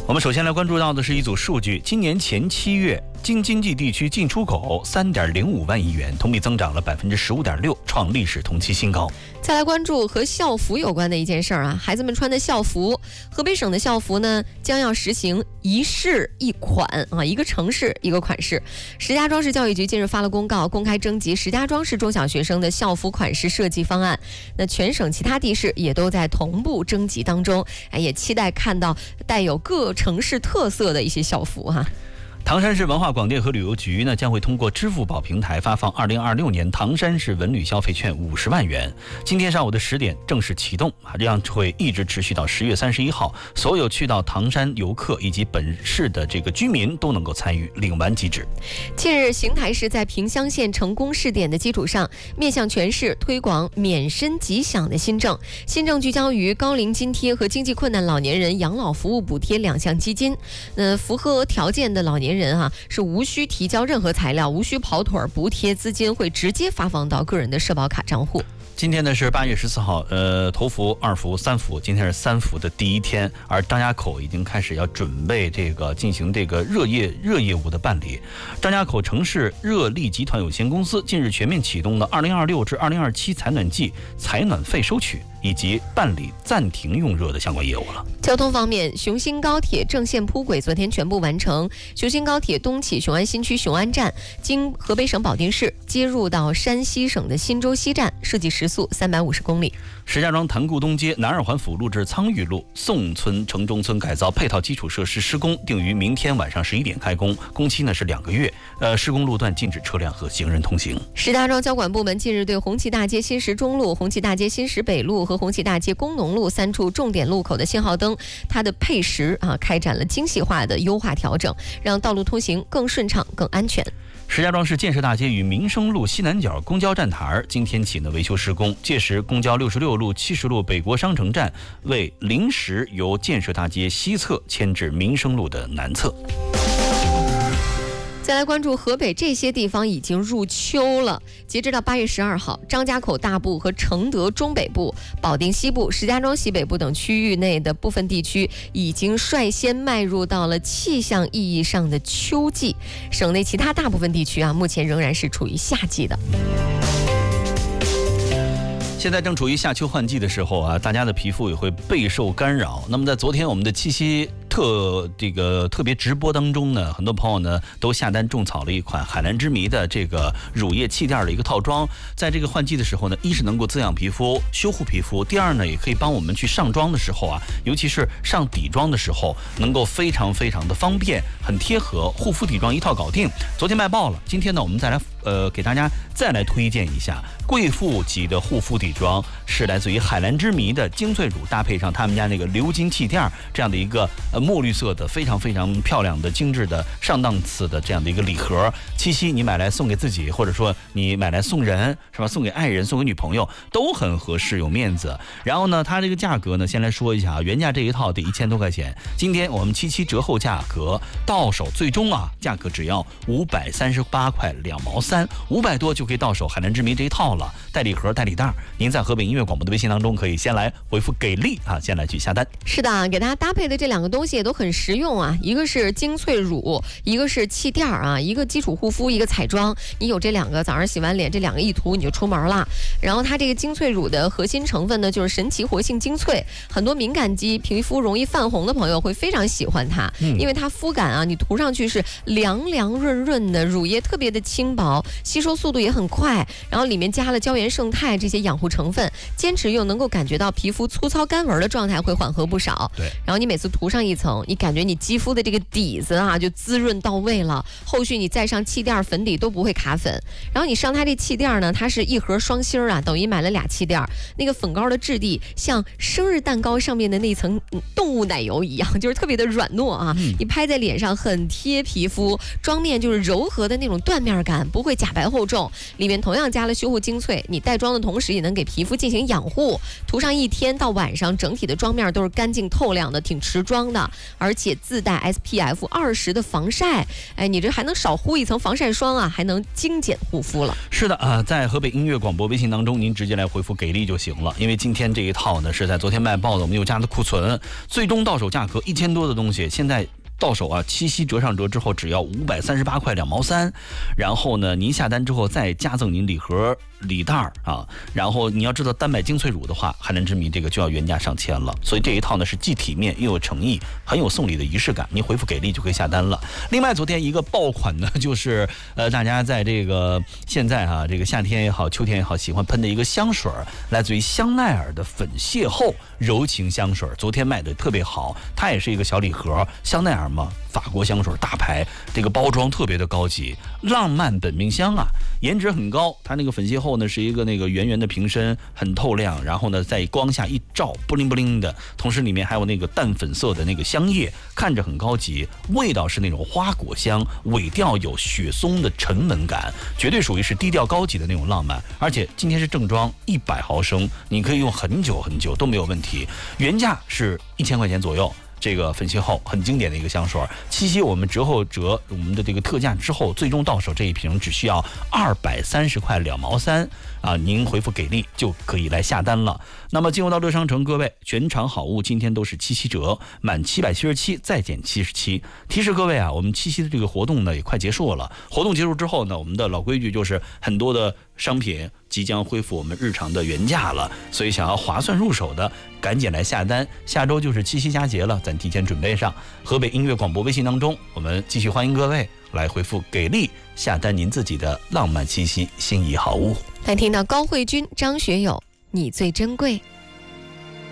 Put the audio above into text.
我们首先来关注到的是一组数据，今年前7月，京津冀地区进出口3.05万亿元，同比增长了15.6%，创历史同期新高。 再来关注和校服有关的一件事儿啊，孩子们穿的校服，河北省的校服呢将要实行一市一款啊，一个城市一个款式。石家庄市教育局近日发了公告，公开征集石家庄市中小学生的校服款式设计方案。那全省其他地市也都在同步征集当中，也期待看到带有各城市特色的一些校服哈。 唐山市文化广电和旅游局呢将会通过支付宝平台发放2026年唐山市文旅消费券50万元。今天上午的10点正式启动，这样会一直持续到10月31号。所有去到唐山游客以及本市的这个居民都能够参与领完即止。 近日，邢台市在萍乡县成功试点的基础上，面向全市推广免申吉享的新政。新政聚焦于高龄津贴和经济困难老年人养老服务补贴2项基金。符合条件的老年人是无需提交任何材料，无需跑腿，补贴资金会直接发放到个人的社保卡账户。 今天呢是8月14号，头伏、2伏、3伏，今天是3伏的第一天，而张家口已经开始要准备进行热业务的办理。张家口城市热力集团有限公司近日全面启动了2026至2027采暖季采暖费收取以及办理暂停用热的相关业务了。 交通方面，雄兴高铁正线铺轨昨天全部完成。雄兴高铁东起雄安新区雄安站，经河北省保定市接入到山西省的忻州西站，设计时速350公里。 石家庄潭固东街南二环辅路至苍峪路宋村城中村改造配套基础设施施工定于明天晚上11点开工，工期呢是2个月。施工路段禁止车辆和行人通行。 石家庄交管部门近日对红旗大街新石中路、红旗大街新石北路和红旗大街工农路3处重点路口的信号灯，它的配时开展了精细化的优化调整，让道路通行更顺畅、更安全。 石家庄市建设大街与民生路西南角公交站台今天起维修施工，届时公交66路、70路北国商城站为临时由建设大街西侧迁至民生路的南侧。 再来关注河北这些地方已经入秋了。截止到8月12号，张家口大部和承德中北部、保定西部、石家庄西北部等区域内的部分地区已经率先迈入到了气象意义上的秋季。省内其他大部分地区目前仍然是处于夏季的。 现在正处于夏秋换季的时候大家的皮肤也会备受干扰。那么在昨天我们的七夕特别直播当中呢，很多朋友呢都下单种草了一款海蓝之谜的乳液气垫的一个套装。在这个换季的时候呢，一是能够滋养皮肤、修护皮肤，第二呢也可以帮我们去上妆的时候尤其是上底妆的时候，能够非常非常的方便，很贴合，护肤底妆一套搞定。昨天卖爆了，今天呢我们再来给大家再来推荐一下贵妇级的护肤底妆，是来自于海蓝之谜的精粹乳，搭配上他们家那个鎏金气垫这样的一个墨绿色的非常非常漂亮的精致的上档次的这样的一个礼盒。七夕你买来送给自己，或者说你买来送人是吧，送给爱人、送给女朋友都很合适，有面子。然后呢它这个价格呢先来说一下原价这一套得1000多块钱，今天我们77折后价格到手最终价格只要538块2毛3，500多就可以到手海蓝之谜这一套了，带礼盒带礼袋。您在河北音乐广播的微信当中可以先来回复给力先来去下单。 是的，给大家搭配的这2个东西也都很实用一个是精粹乳，一个是气垫一个基础护肤，一个彩妆。你有这2个，早上洗完脸这2个一涂你就出门了。然后它这个精粹乳的核心成分呢就是神奇活性精粹，很多敏感肌皮肤容易泛红的朋友会非常喜欢它，因为它肤感你涂上去是凉凉润润的，乳液特别的轻薄，吸收速度也很快，然后里面加了胶原胜肽这些养护成分，坚持用能够感觉到皮肤粗糙干纹的状态会缓和不少。 对， 然后你每次涂上一层，你感觉你肌肤的这个底子就滋润到位了，后续你再上气垫粉底都不会卡粉。然后你上它这气垫呢，它是一盒双芯等于买了2气垫，那个粉膏的质地像生日蛋糕上面的那层动物奶油一样，就是特别的软糯你拍在脸上很贴皮肤，妆面就是柔和的那种缎面感，不会会假白厚重，里面同样加了修护精粹，你带妆的同时也能给皮肤进行养护，涂上1天到晚上，整体的妆面都是干净透亮的，挺持妆的，而且自带 SPF20的防晒，你这还能少敷一层防晒霜啊，还能精简护肤了。 是的啊，在河北音乐广播微信当中，您直接来回复给力就行了，因为今天这一套呢是在昨天卖爆的，我们有加的库存，最终到手价格1000多的东西，现在到手啊，七夕折上折之后只要538块2毛3，然后呢，您下单之后再加赠您礼盒、礼袋啊，然后你要知道单买精粹乳的话，海蓝之谜这个就要原价上千了，所以这一套呢是既体面又有诚意，很有送礼的仪式感。您回复给力就可以下单了。另外，昨天一个爆款呢，就是大家在这个现在啊，这个夏天也好，秋天也好，喜欢喷的一个香水，来自于香奈儿的粉邂逅柔情香水，昨天卖的特别好，它也是一个小礼盒，香奈儿嘛，法国香水大牌，这个包装特别的高级，浪漫本命香啊，颜值很高。它那个粉邂逅呢是一个那个圆圆的瓶身，很透亮，然后呢在光下一照，布灵布灵的，同时里面还有那个淡粉色的那个香叶，看着很高级，味道是那种花果香，尾调有雪松的沉稳感，绝对属于是低调高级的那种浪漫。而且今天是正装100毫升，你可以用很久很久都没有问题，原价是1000块钱左右。这个粉邂逅很经典的一个香水，七夕我们折后折我们的这个特价之后，最终到手这一瓶只需要230块2毛3啊！您回复给力就可以来下单了。那么进入到乐商城，各位全场好物今天都是七夕折，满777再减77。提示各位啊，我们七夕的这个活动呢也快结束了。活动结束之后呢，我们的老规矩就是很多的商品即将恢复我们日常的原价了，所以想要划算入手的，赶紧来下单。下周就是七夕佳节了，咱提前准备上。河北音乐广播微信当中，我们继续欢迎各位来回复给力，下单您自己的浪漫七夕心仪好物。 来听到高慧君、张学友，你最珍贵。